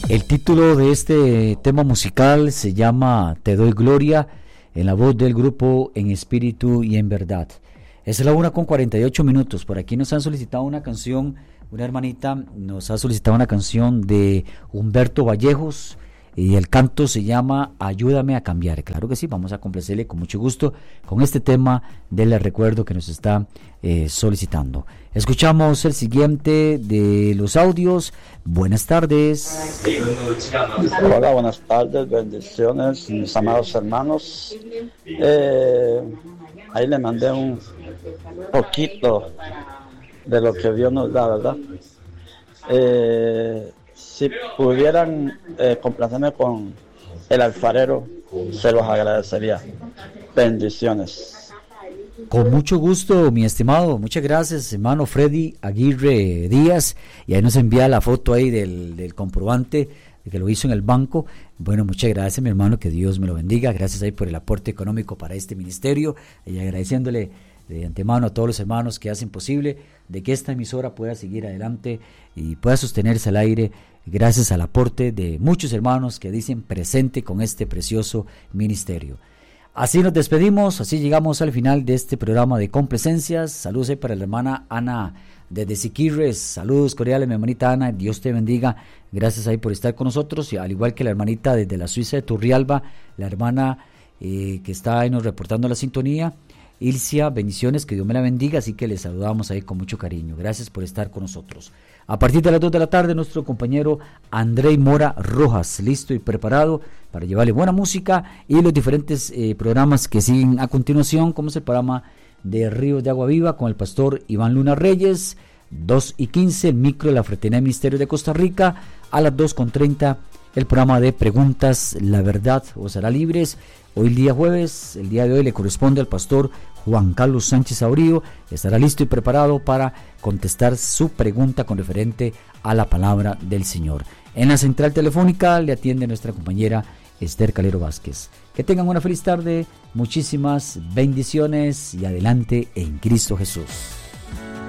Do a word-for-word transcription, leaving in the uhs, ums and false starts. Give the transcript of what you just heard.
El título de este tema musical se llama Te doy gloria, en la voz del grupo En Espíritu y en Verdad. Es la una con cuarenta y ocho minutos. Por aquí nos han solicitado una canción, una hermanita nos ha solicitado una canción de Humberto Vallejos, y el canto se llama Ayúdame a cambiar. Claro que sí, vamos a complacerle con mucho gusto con este tema del recuerdo que nos está eh, solicitando. Escuchamos el siguiente de los audios. Buenas tardes. Hola, buenas tardes, bendiciones, mis amados hermanos. Eh, ahí le mandé un poquito de lo que Dios nos da, ¿verdad? Eh, si pudieran eh, complacerme con el alfarero, se los agradecería. Bendiciones. Con mucho gusto, mi estimado. Muchas gracias, hermano Freddy Aguirre Díaz. Y ahí nos envía la foto ahí del, del comprobante de que lo hizo en el banco. Bueno, muchas gracias, mi hermano, que Dios me lo bendiga. Gracias ahí por el aporte económico para este ministerio, y agradeciéndole de antemano a todos los hermanos que hacen posible de que esta emisora pueda seguir adelante y pueda sostenerse al aire gracias al aporte de muchos hermanos que dicen presente con este precioso ministerio. Así nos despedimos, así llegamos al final de este programa de Complacencias. Saludos para la hermana Ana desde Siquirres, saludos cordiales, mi hermanita Ana, Dios te bendiga, gracias ahí por estar con nosotros, y al igual que la hermanita desde la Suiza de Turrialba, la hermana eh, que está ahí nos reportando la sintonía, Ilcia, bendiciones, que Dios me la bendiga, así que les saludamos ahí con mucho cariño. Gracias por estar con nosotros. A partir de las dos de la tarde, nuestro compañero Andrei Mora Rojas, listo y preparado para llevarle buena música y los diferentes eh, programas que siguen a continuación, como es el programa de Ríos de Agua Viva con el pastor Iván Luna Reyes, dos y quince, el micro de la Fraternidad de Ministerio de Costa Rica, a las dos con treinta, el programa de Preguntas, la Verdad os hará libres. Hoy el día jueves, el día de hoy le corresponde al pastor Juan Carlos Sánchez Aurío, estará listo y preparado para contestar su pregunta con referente a la palabra del Señor. En la central telefónica le atiende nuestra compañera Esther Calero Vázquez. Que tengan una feliz tarde, muchísimas bendiciones y adelante en Cristo Jesús.